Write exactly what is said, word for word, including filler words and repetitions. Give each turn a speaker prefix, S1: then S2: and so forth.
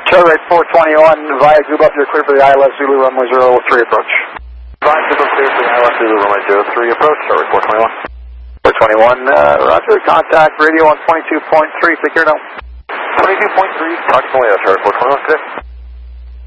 S1: Charlie four twenty-one via Goob up, you're clear for the I L S Zulu runway zero three approach.
S2: five Zulu clear for the I L S Zulu runway zero three approach, Charlie four twenty-one.
S1: four twenty-one, uh, roger, contact radio on twenty-two point three, take care now.
S2: twenty-two point three, talk to Malaya, Charlie four twenty-one, clear.